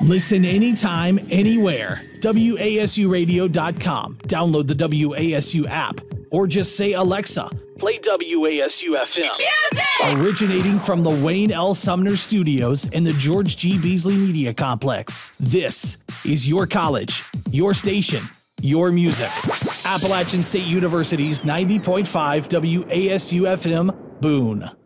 Listen anytime, anywhere. WASUradio.com. Download the WASU app. Or just say, Alexa, play WASU FM. Music! Originating from the Wayne L. Sumner Studios in the George G. Beasley Media Complex. This is your college, your station, your music. Appalachian State University's 90.5 WASU FM, Boone.